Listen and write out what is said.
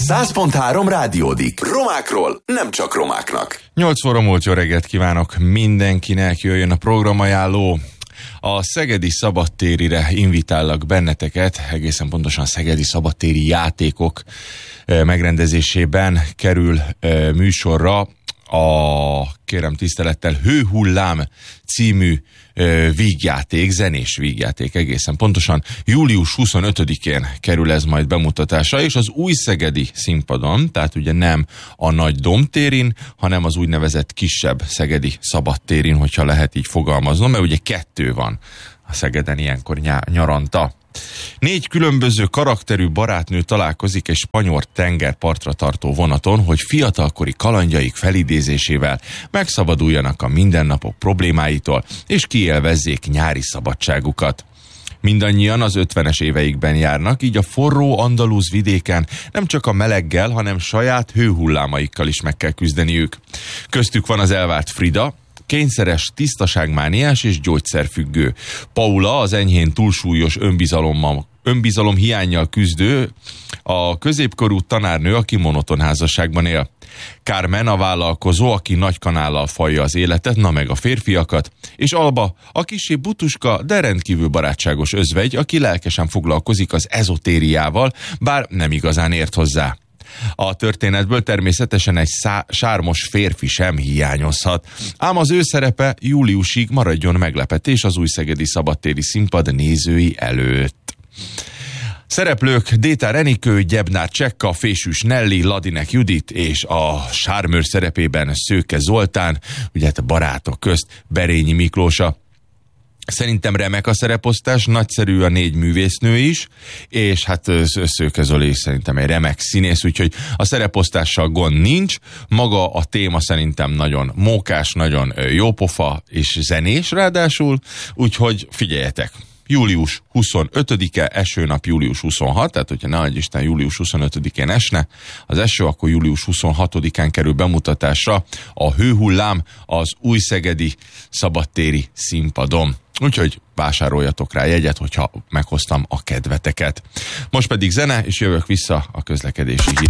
100.3 rádiódik. Romákról nem csak romáknak. 8 óra múlt, jó reggelt kívánok mindenkinek, jöjjön a programajánló. A Szegedi Szabadtérire invitállak benneteket, egészen pontosan Szegedi Szabadtéri játékok megrendezésében kerül műsorra kérem tisztelettel, Hőhullám című vígjáték, zenés vígjáték egészen pontosan. Július 25-én kerül ez majd bemutatásra, és az Újszegedi színpadon, tehát ugye nem a Nagy Domtérin, hanem az úgynevezett kisebb Szegedi Szabadtérin, hogyha lehet így fogalmaznom, mert ugye 2 van a Szegeden ilyenkor nyaranta. 4 különböző karakterű barátnő találkozik egy spanyol tengerpartra tartó vonaton, hogy fiatalkori kalandjaik felidézésével megszabaduljanak a mindennapok problémáitól, és kiélvezzék nyári szabadságukat. Mindannyian az 50-es éveikben járnak, így a forró andalúz vidéken nem csak a meleggel, hanem saját hőhullámaikkal is meg kell küzdeniük. Köztük van az elvárt Frida, kényszeres, tisztaságmániás és gyógyszerfüggő. Paula, az enyhén túlsúlyos önbizalom hiánnyal küzdő, a középkorú tanárnő, aki monoton házasságban él. Carmen, a vállalkozó, aki nagy kanállal falja az életet, na meg a férfiakat, és Alba, a kissé butuska, de rendkívül barátságos özvegy, aki lelkesen foglalkozik az ezotériával, bár nem igazán ért hozzá. A történetből természetesen egy sármos férfi sem hiányozhat, ám az ő szerepe júliusig maradjon meglepetés az Újszegedi Szabadtéri színpad nézői előtt. Szereplők: Détár Enikő, Gyebnár Csekka, Fésűs Nelli, Ladinek Judit és a sármőr szerepében Szőke Zoltán, ugye hát a barátok közt Berényi Miklósa. Szerintem remek a szereposztás, nagyszerű a 4 művésznő is, és hát Szőke Zoli szerintem egy remek színész, úgyhogy a szereposztással gond nincs. Maga a téma szerintem nagyon mókás, nagyon jópofa és zenés ráadásul, úgyhogy figyeljetek! Július 25-e, esőnap július 26, tehát hogyha ne adj Isten július 25-én esne az eső, akkor július 26-án kerül bemutatásra a Hőhullám az Újszegedi Szabadtéri színpadon. Úgyhogy vásároljatok rá jegyet, hogyha meghoztam a kedveteket. Most pedig zene, és jövök vissza a közlekedési hírek.